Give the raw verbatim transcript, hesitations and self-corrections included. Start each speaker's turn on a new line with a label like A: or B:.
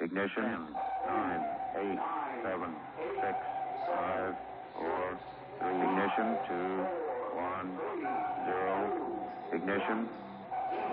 A: Ignition. ten, nine, eight, seven, six, five, four, three. Ignition. two, one, zero. Ignition.